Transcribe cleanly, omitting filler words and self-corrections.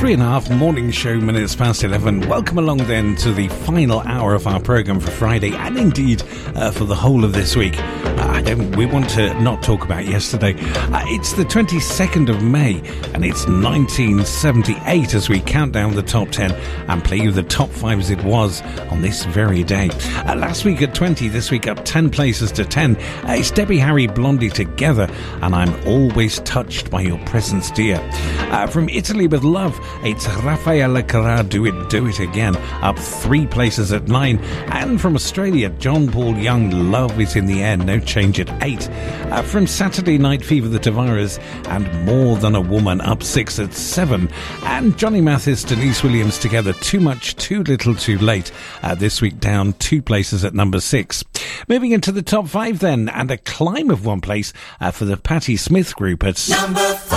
3.5 morning show, minutes past 11. Welcome along then to the final hour of our programme for Friday, and indeed for the whole of this week. We want to not talk about yesterday. It's the 22nd of May, and it's 1978 as we count down the top 10 and play you the top 5 as it was on this very day. Last week at 20, this week up 10 places to 10. It's Debbie Harry, Blondie Together, and I'm always touched by your presence, dear. From Italy with Love, it's Raffaella Carrà, Do It Again, up 3 places at 9. And from Australia, John Paul Young, Love Is in the Air, no change at 8. From Saturday Night Fever, the Tavares, and More Than a Woman, up 6 at 7. And Johnny Mathis, Denise Williams together, Too Much, Too Little, Too Late, this week down 2 places at number 6. Moving into the top 5 then, and a climb of 1 place for the Patti Smith Group at number 5.